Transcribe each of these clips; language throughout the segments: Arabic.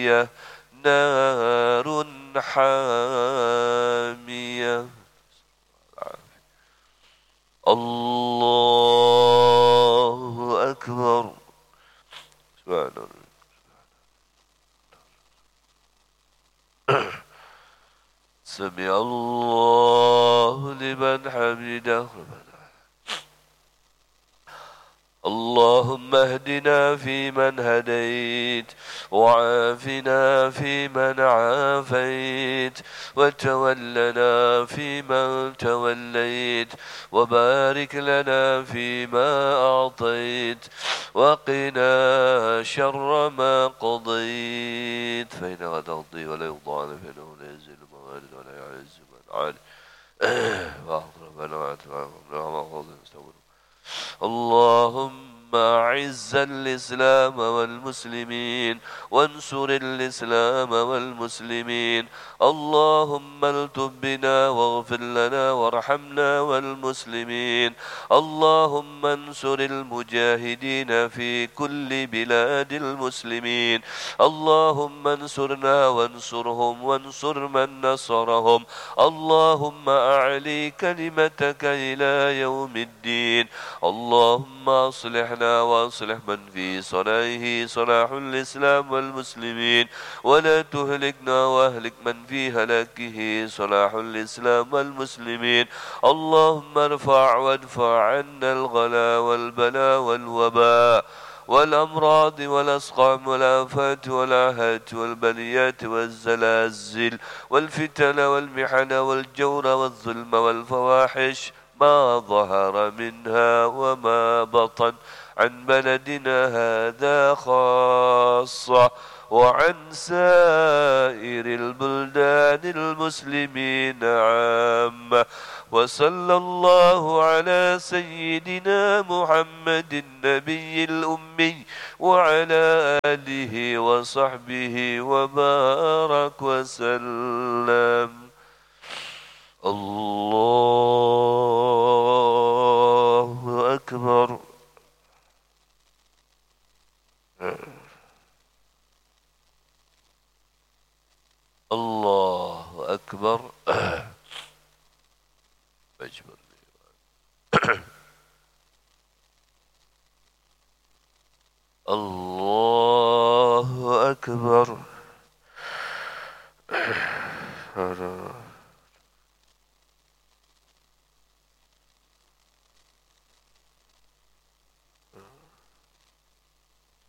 نار حامية. الله أكبر. سبحان الله. سمع الله لمن حمده. اللهم اهدنا فيمن هديت، وعافنا فيمن عافيت، وتولنا فيمن توليت، وبارك لنا فيما أعطيت، وقنا شر ما قضيت، فإنك تقضي ولا يقضى عليك، فإنه لا يذل من والد ولا يعز من عاد. واغفر ربنا واتنا اللهم أعز الإسلام والمسلمين، وانصر الإسلام والمسلمين. اللهم التب بنا واغفر لنا وارحمنا والمسلمين. اللهم انصر المجاهدين في كل بلاد المسلمين. اللهم انصرنا وانصرهم وانصر من نصرهم. اللهم أعلي كلمتك إلى يوم الدين. اللهم أصلحنا وأصلح من في صلاحه صلاح الإسلام والمسلمين، ولا تهلكنا وأهلك من في هلاكه صلاح الإسلام والمسلمين. اللهم ارفع وادفع عنا الغلا والبلاء والوباء والأمراض والأسقام والآفات والآهات والبليات والزلازل والفتن والمحن والجور والظلم والفواحش ما ظهر منها وما بطن عن بلدنا هذا خاصة، وعن سائر البلدان المسلمين عامة. وصلى الله على سيدنا محمد النبي الأمي وعلى آله وصحبه وبارك وسلم. الله أكبر. الله أكبر. الله أكبر.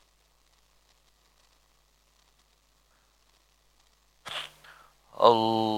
الله